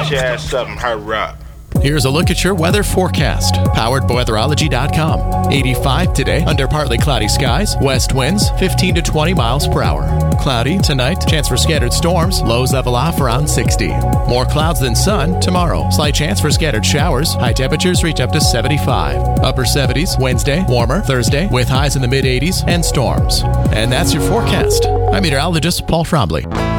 your ass up and hurry up. Here's a look at your weather forecast, powered by weatherology.com. 85 today, under partly cloudy skies, west winds 15 to 20 miles per hour. Cloudy tonight, chance for scattered storms, lows level off around 60. More clouds than sun tomorrow, slight chance for scattered showers, high temperatures reach up to 75. Upper 70s Wednesday, warmer Thursday, with highs in the mid 80s and storms. And that's your forecast. I'm meteorologist Paul Frombley.